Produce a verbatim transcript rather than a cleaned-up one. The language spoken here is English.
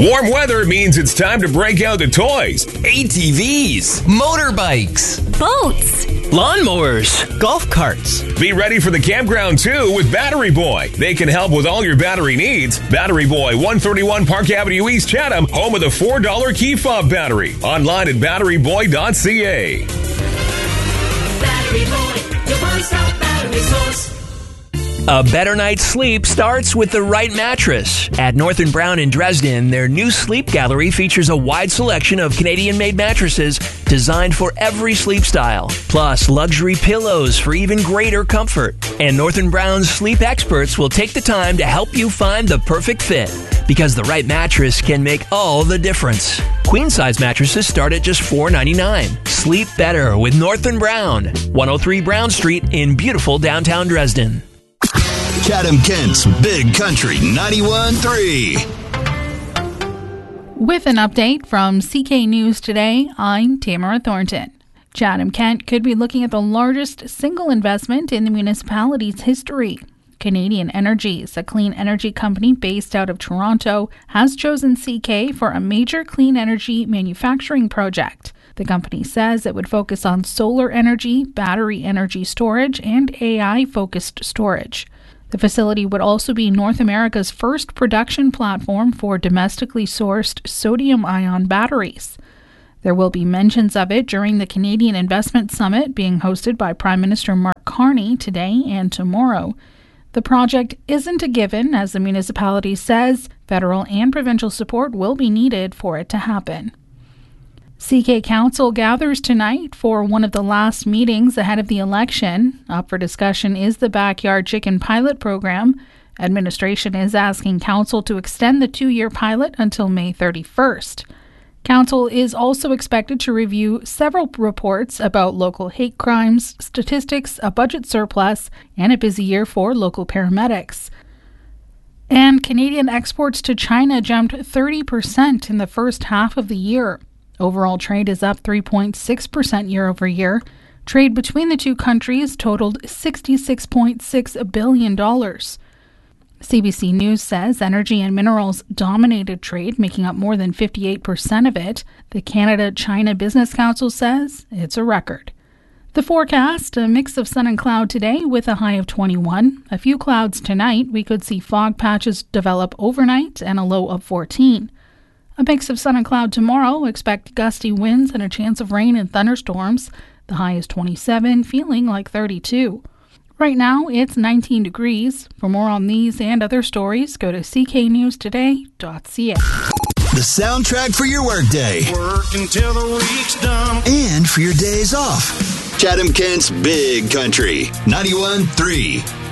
Warm weather means it's time to break out the toys. A T Vs, motorbikes, boats, lawnmowers, golf carts. Be ready for the campground too with Battery Boy. They can help with all your battery needs. Battery Boy, one thirty-one Park Avenue East, Chatham, home of the four dollar key fob battery. Online at battery boy dot c a. Battery Boy, your one-stop battery source. A better night's sleep starts with the right mattress. At North and Brown in Dresden, their new sleep gallery features a wide selection of Canadian-made mattresses designed for every sleep style, plus luxury pillows for even greater comfort. And North and Brown's sleep experts will take the time to help you find the perfect fit, because the right mattress can make all the difference. Queen-size mattresses start at just four dollars and ninety-nine cents. Sleep better with North and Brown, one oh three Brown Street in beautiful downtown Dresden. Chatham-Kent's Big Country ninety-one point three. With an update from C K News Today, I'm Tamara Thornton. Chatham-Kent could be looking at the largest single investment in the municipality's history. Canadian Energies, a clean energy company based out of Toronto, has chosen C K for a major clean energy manufacturing project. The company says it would focus on solar energy, battery energy storage, and A I-focused storage. The facility would also be North America's first production platform for domestically sourced sodium-ion batteries. There will be mentions of it during the Canadian Investment Summit being hosted by Prime Minister Mark Carney today and tomorrow. The project isn't a given, as the municipality says federal and provincial support will be needed for it to happen. C K Council gathers tonight for one of the last meetings ahead of the election. Up for discussion is the Backyard Chicken Pilot Program. Administration is asking Council to extend the two-year pilot until May thirty-first. Council is also expected to review several reports about local hate crimes, statistics, a budget surplus, and a busy year for local paramedics. And Canadian exports to China jumped thirty percent in the first half of the year. Overall trade is up three point six percent year over year. Trade between the two countries totaled sixty-six point six billion dollars. C B C News says energy and minerals dominated trade, making up more than fifty-eight percent of it. The Canada-China Business Council says it's a record. The forecast, a mix of sun and cloud today with a high of twenty-one. A few clouds tonight. We could see fog patches develop overnight and a low of fourteen. A mix of sun and cloud tomorrow. Expect gusty winds and a chance of rain and thunderstorms. The high is twenty-seven, feeling like thirty-two. Right now, it's nineteen degrees. For more on these and other stories, go to c k news today dot c a. The soundtrack for your workday. Work until the week's done. And for your days off. Chatham-Kent's Big Country ninety-one point three.